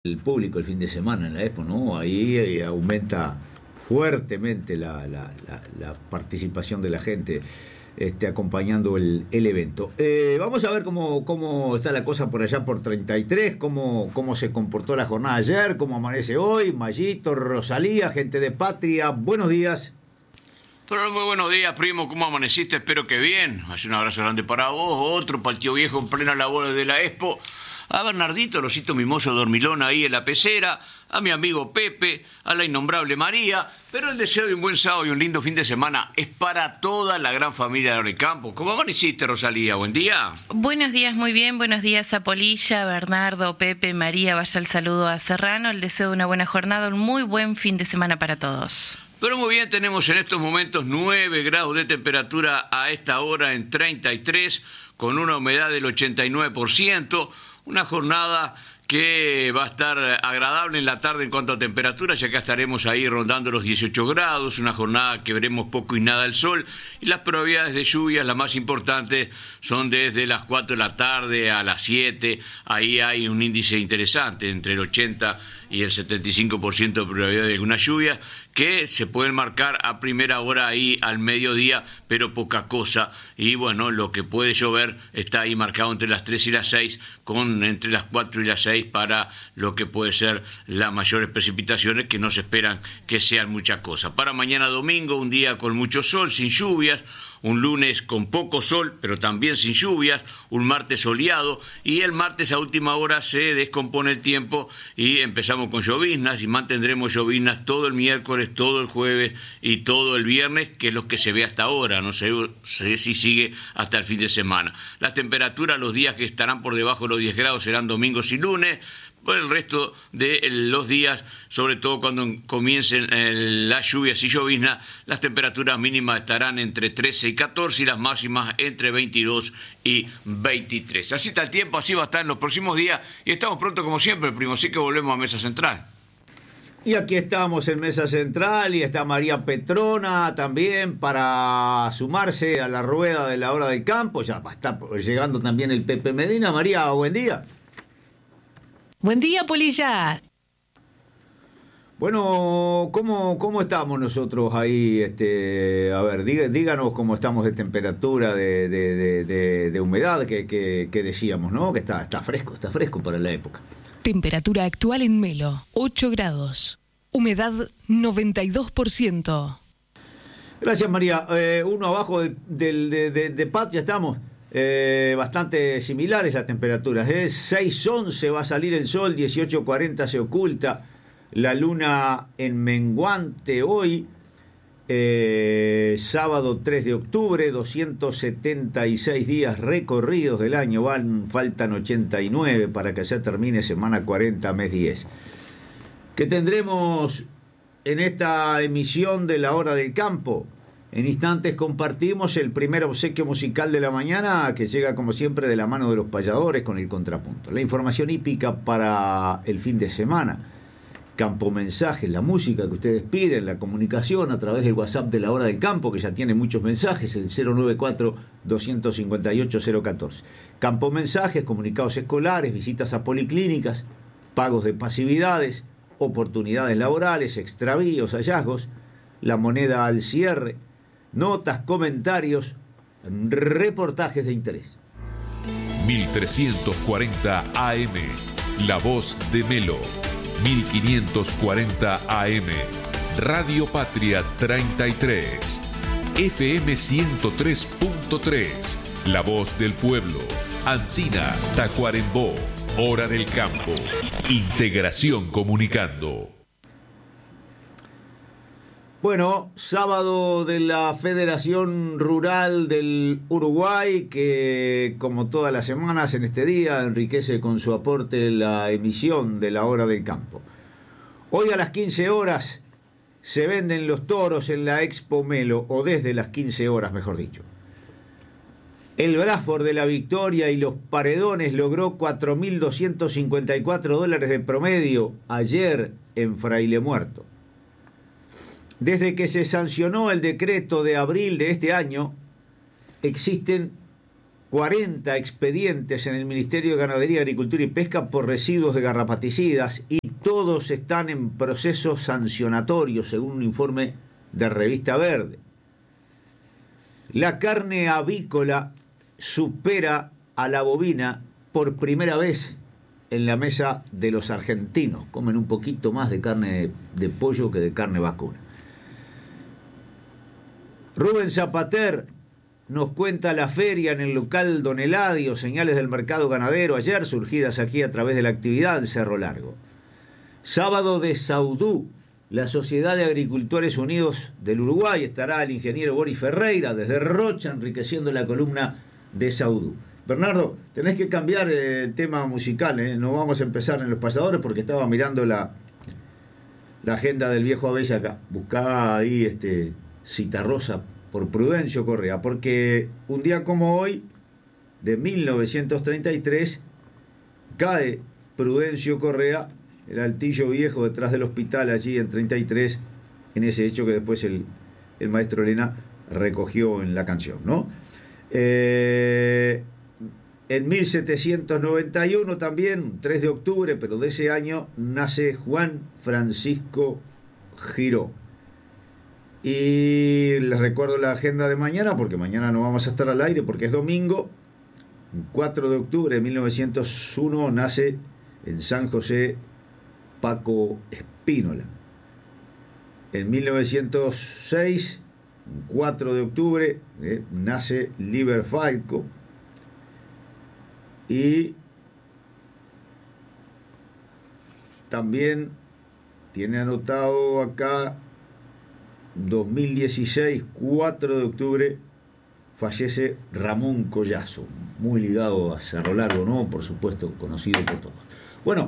el público el fin de semana en la Expo, ¿no? Ahí aumenta fuertemente la participación de la gente acompañando el evento. Vamos a ver cómo está la cosa por allá por 33, cómo se comportó la jornada ayer, cómo amanece hoy. Mayito, Rosalía, gente de Patria, buenos días. Pero muy buenos días, primo, ¿cómo amaneciste? Espero que bien. Hace un abrazo grande para vos, otro para el tío viejo en plena labor de la Expo. A Bernardito, Rosito Mimoso Dormilón ahí en la pecera, a mi amigo Pepe, a la innombrable María, pero el deseo de un buen sábado y un lindo fin de semana es para toda la gran familia de Orecampo. ¿Cómo amaneciste, Rosalía? Buen día. Buenos días, muy bien, buenos días a Polilla, Bernardo, Pepe, María, vaya el saludo a Serrano, el deseo de una buena jornada, un muy buen fin de semana para todos. Pero muy bien, tenemos en estos momentos 9 grados de temperatura a esta hora en 33, con una humedad del 89%, una jornada que va a estar agradable en la tarde en cuanto a temperatura, ya que estaremos ahí rondando los 18 grados, una jornada que veremos poco y nada el sol, y las probabilidades de lluvias, las más importantes, son desde las 4 de la tarde a las 7, ahí hay un índice interesante, entre el 80 y el 75% de probabilidad de alguna lluvia, que se pueden marcar a primera hora ahí al mediodía, pero poca cosa. Y bueno, lo que puede llover está ahí marcado entre las 3 y las 6, con entre las 4 y las 6 para lo que puede ser las mayores precipitaciones, que no se esperan que sean muchas cosas. Para mañana domingo, un día con mucho sol, sin lluvias, un lunes con poco sol, pero también sin lluvias, un martes soleado, y el martes a última hora se descompone el tiempo y empezamos con lloviznas, y mantendremos lloviznas todo el miércoles, todo el jueves y todo el viernes, que es lo que se ve hasta ahora, no sé si sigue hasta el fin de semana. Las temperaturas, los días que estarán por debajo de los 10 grados serán domingos y lunes. Por el resto de los días, sobre todo cuando comiencen las lluvias y lloviznas, las temperaturas mínimas estarán entre 13 y 14 y las máximas entre 22 y 23. Así está el tiempo, así va a estar en los próximos días y estamos pronto como siempre, primo, así que volvemos a Mesa Central. Y aquí estamos en Mesa Central y está María Petrona también para sumarse a la rueda de la hora del campo. Ya está llegando también el Pepe Medina. María, buen día. Buen día, Polilla. Bueno, ¿cómo estamos nosotros ahí? A ver, díganos cómo estamos de temperatura, de humedad, que decíamos, ¿no? Que está fresco para la época. Temperatura actual en Melo, 8 grados. Humedad 92%. Gracias, María. Uno abajo de Pat, ya estamos. Bastante similares las temperaturas. 6:11 va a salir el sol, 18:40 se oculta la luna en menguante hoy, sábado 3 de octubre, 276 días recorridos del año, faltan 89 para que ya termine semana 40, mes 10. ¿Qué tendremos en esta emisión de la hora del campo? En instantes compartimos el primer obsequio musical de la mañana, que llega como siempre de la mano de los payadores con el contrapunto. La información hípica para el fin de semana. Campo mensajes, la música que ustedes piden, la comunicación a través del WhatsApp de la hora del campo, que ya tiene muchos mensajes, el 094-258-014. Campo mensajes, comunicados escolares, visitas a policlínicas, pagos de pasividades, oportunidades laborales, extravíos, hallazgos, la moneda al cierre, notas, comentarios, reportajes de interés. 1340 AM, La Voz de Melo. 1540 AM, Radio Patria 33. FM 103.3, La Voz del Pueblo. Ancina, Tacuarembó. Hora del Campo. Integración Comunicando. Bueno, sábado de la Federación Rural del Uruguay, que como todas las semanas en este día enriquece con su aporte la emisión de la hora del campo. Hoy a las 15 horas se venden los toros en la Expo Melo, o desde las 15 horas, mejor dicho. El Bradford de la Victoria y los Paredones logró $4.254 de promedio ayer en Fraile Muerto. Desde que se sancionó el decreto de abril de este año, existen 40 expedientes en el Ministerio de Ganadería, Agricultura y Pesca por residuos de garrapaticidas y todos están en proceso sancionatorio, según un informe de Revista Verde. La carne avícola supera a la bovina por primera vez en la mesa de los argentinos. Comen un poquito más de carne de pollo que de carne vacuna. Rubén Zapater nos cuenta la feria en el local Don Eladio, señales del mercado ganadero ayer, surgidas aquí a través de la actividad en Cerro Largo. Sábado de Saudú, la Sociedad de Agricultores Unidos del Uruguay, estará el ingeniero Boris Ferreira desde Rocha, enriqueciendo la columna de Saudú. Bernardo, tenés que cambiar el tema musical, ¿eh? No vamos a empezar en los pasadores porque estaba mirando la agenda del viejo Abella acá. Buscaba ahí Citarrosa por Prudencio Correa, porque un día como hoy, de 1933, cae Prudencio Correa, el altillo viejo detrás del hospital allí en 33, en ese hecho que después el maestro Elena recogió en la canción, ¿no? En 1791 también, 3 de octubre, pero de ese año, nace Juan Francisco Giró. Y les recuerdo la agenda de mañana, porque mañana no vamos a estar al aire, porque es domingo. 4 de octubre de 1901 nace en San José Paco Espínola. En 1906, 4 de octubre, nace Liber Falco. Y también tiene anotado acá 2016, 4 de octubre, fallece Ramón Collazo, muy ligado a Cerro Largo, ¿no? Por supuesto, conocido por todos. Bueno,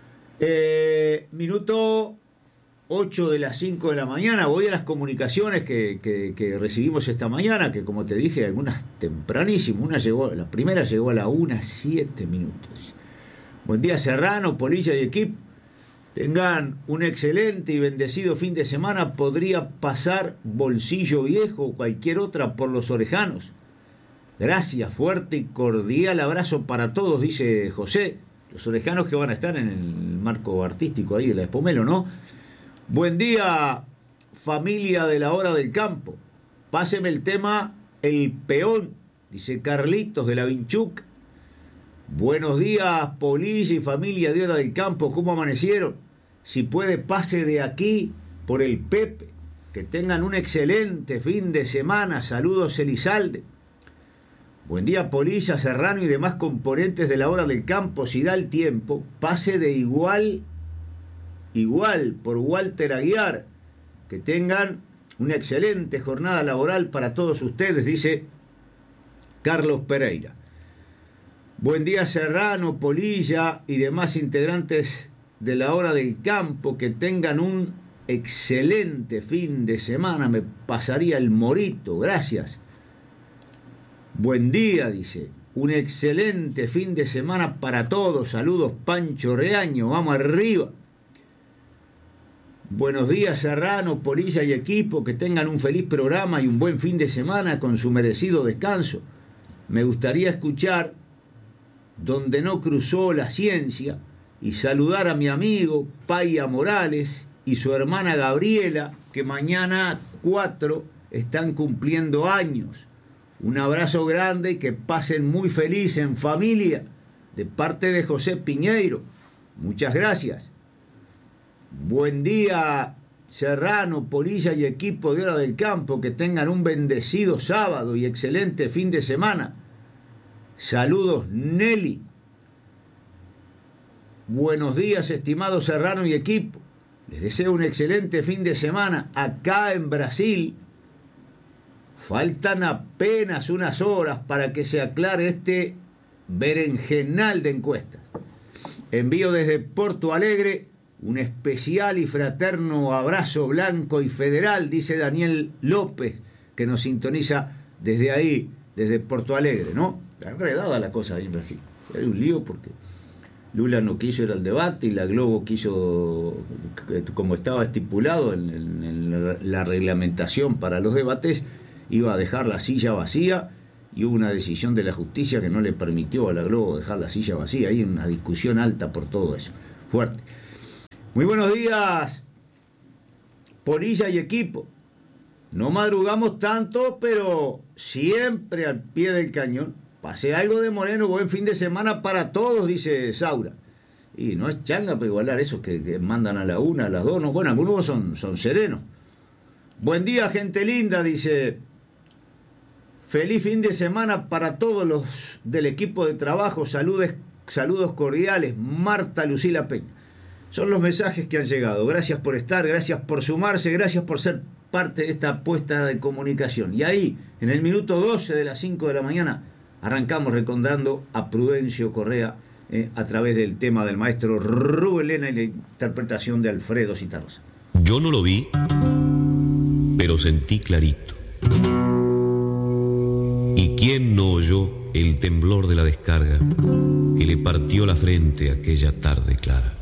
minuto 8 de las 5 de la mañana, voy a las comunicaciones que recibimos esta mañana, que como te dije, algunas tempranísimo, la primera llegó a la 1:07 minutos. Buen día Serrano, Polilla y equipo. Tengan un excelente y bendecido fin de semana. Podría pasar Bolsillo Viejo o cualquier otra por los orejanos. Gracias, fuerte y cordial abrazo para todos, dice José. Los orejanos que van a estar en el marco artístico ahí de la Espomelo, ¿no? Buen día, familia de la Hora del Campo. Páseme el tema El Peón, dice Carlitos de la Vinchuc. Buenos días, Polilla y familia de Hora del Campo, ¿cómo amanecieron? Si puede, pase de aquí por el Pepe. Que tengan un excelente fin de semana. Saludos, Elizalde. Buen día, Polilla, Serrano y demás componentes de la Hora del Campo. Si da el tiempo, pase de igual por Walter Aguiar. Que tengan una excelente jornada laboral para todos ustedes, dice Carlos Pereira. Buen día, Serrano, Polilla y demás integrantes de la Hora del Campo, que tengan un excelente fin de semana. Me pasaría el morito, gracias. Buen día, dice, un excelente fin de semana para todos. Saludos, Pancho Reaño, vamos arriba. Buenos días, Serrano, Polilla y equipo, que tengan un feliz programa y un buen fin de semana con su merecido descanso. Me gustaría escuchar Donde no cruzó la ciencia y saludar a mi amigo Paya Morales y su hermana Gabriela, que mañana 4 están cumpliendo años. Un abrazo grande y que pasen muy feliz en familia, de parte de José Piñeiro. Muchas gracias. Buen día, Serrano, Polilla y equipo de Hora del Campo, que tengan un bendecido sábado y excelente fin de semana. Saludos, Nelly. Buenos días, estimado Serrano y equipo. Les deseo un excelente fin de semana acá en Brasil. Faltan apenas unas horas para que se aclare este berenjenal de encuestas. Envío desde Porto Alegre un especial y fraterno abrazo blanco y federal, dice Daniel López, que nos sintoniza desde ahí, desde Porto Alegre, ¿no? Está enredada la cosa ahí en Brasil. Hay un lío porque Lula no quiso ir al debate y la Globo quiso, como estaba estipulado en la reglamentación para los debates, iba a dejar la silla vacía y hubo una decisión de la justicia que no le permitió a la Globo dejar la silla vacía. Hay una discusión alta por todo eso, fuerte. Muy buenos días, Polilla y equipo. No madrugamos tanto, pero siempre al pie del cañón. Pase algo de Moreno, buen fin de semana para todos, dice Saura. Y no es changa para igualar esos que mandan a la 1, a las 2. No, bueno, algunos son serenos. Buen día, gente linda, dice. Feliz fin de semana para todos los del equipo de trabajo. Saludos cordiales. Marta Lucila Peña. Son los mensajes que han llegado. Gracias por estar, gracias por sumarse, gracias por ser parte de esta apuesta de comunicación. Y ahí, en el minuto 12 de las 5 de la mañana, arrancamos recordando a Prudencio Correa a través del tema del maestro Rubén Lena y la interpretación de Alfredo Zitarrosa. Yo no lo vi, pero sentí clarito. ¿Y quién no oyó el temblor de la descarga que le partió la frente aquella tarde clara?